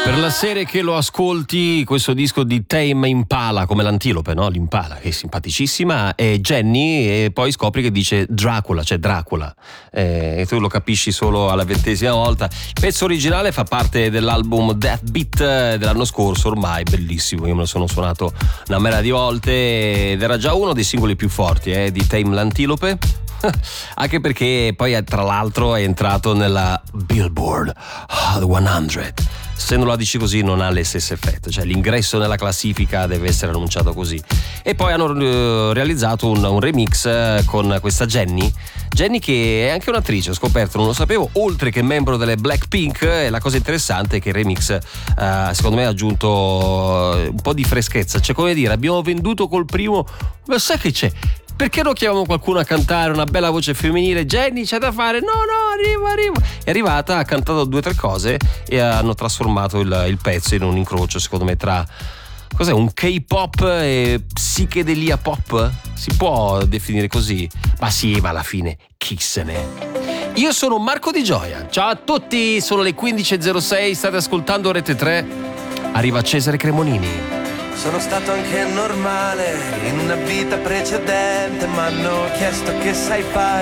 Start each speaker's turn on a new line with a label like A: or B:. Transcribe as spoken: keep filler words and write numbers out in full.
A: Per la serie che lo ascolti, questo disco di Tame Impala, come l'antilope, no? L'Impala, che è simpaticissima, è Jenny, e poi scopri che dice Dracula, cioè Dracula, eh, e tu lo capisci solo alla ventesima volta. Il pezzo originale fa parte dell'album Death Beat dell'anno scorso, ormai bellissimo, io me lo sono suonato una marea di volte ed era già uno dei singoli più forti eh, di Tame l'antilope. Anche perché poi tra l'altro è entrato nella Billboard Hot cento. Se non la dici così non ha le stesse effetto, cioè l'ingresso nella classifica deve essere annunciato così. E poi hanno uh, realizzato un, un remix uh, con questa Jenny Jenny che è anche un'attrice, ho scoperto, non lo sapevo, oltre che membro delle Blackpink. E la cosa interessante è che il remix uh, secondo me ha aggiunto uh, un po' di freschezza, cioè come dire, abbiamo venduto col primo, ma sai che c'è? Perché non chiamiamo qualcuno a cantare una bella voce femminile? Jenny, c'è da fare? No, no, arrivo, arrivo. È arrivata, ha cantato due o tre cose e hanno trasformato il, il pezzo in un incrocio, secondo me, tra... Cos'è? Un K-pop e psichedelia pop? Si può definire così? Ma sì, ma alla fine chi se ne è? Io sono Marco Di Gioia. Ciao a tutti, sono le quindici e zero sei, state ascoltando Rete tre. Arriva Cesare Cremonini.
B: Sono stato anche normale in una vita precedente, ma hanno chiesto che sai fare.